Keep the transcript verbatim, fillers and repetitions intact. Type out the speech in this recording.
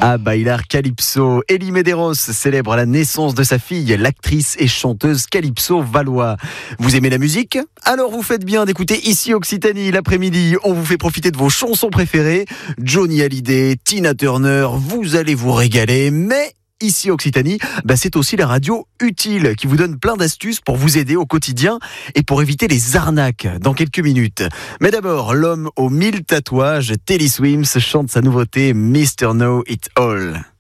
À bailar Calypso, Elie Medeiros célèbre la naissance de sa fille, l'actrice et chanteuse Calypso Valois. Vous aimez la musique ? Alors vous faites bien d'écouter Ici Occitanie l'après-midi. On vous fait profiter de vos chansons préférées. Johnny Hallyday, Tina Turner, vous allez vous régaler, mais... Ici Occitanie, bah c'est aussi la radio utile qui vous donne plein d'astuces pour vous aider au quotidien et pour éviter les arnaques dans quelques minutes. Mais d'abord, l'homme aux mille tatouages, Teddy Swims, chante sa nouveauté Mister Know It All.